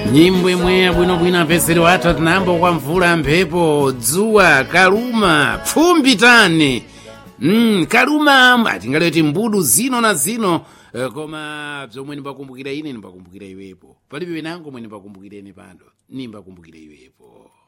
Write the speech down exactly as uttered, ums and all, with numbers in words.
nyimbo imwe bwinobwino apezero athu tinayamba kwa mvula mphepo dzuwa kaluma pfumbi tani mm, kaluma atingaleti mbudu zino na zino uh, koma zomwe nimbakumbukira ine nimbakumbukira iwepo palibe wenango mwe nimbakumbukireni pano nimbakumbukira iwepo.